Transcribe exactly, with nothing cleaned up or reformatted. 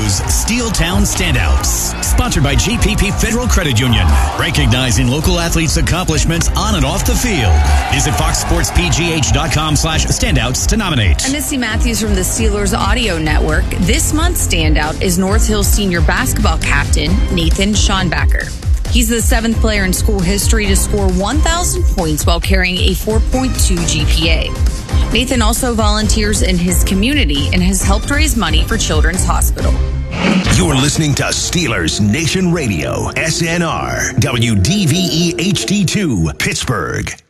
Radio's Steeltown Standouts. Sponsored by G P P Federal Credit Union. Recognizing local athletes' accomplishments on and off the field. Visit foxsportspgh.com slash standouts to nominate. I'm Missy Matthews from the Steelers Audio Network. This month's standout is North Hills senior basketball captain Nathan Schonbacher. He's the seventh player in school history to score one thousand points while carrying a four point two G P A. Nathan also volunteers in his community and has helped raise money for Children's Hospital. You're listening to Steelers Nation Radio, S N R, W D V E H D two, Pittsburgh.